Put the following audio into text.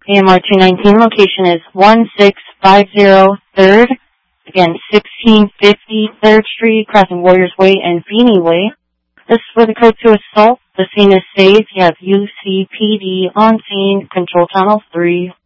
AMR 219 location is 1650 3rd. Again, 1650 3rd Street, crossing Warriors Way and Feeney Way. This is for the code to assault. The scene is safe. You have UCPD on scene, control channel 3.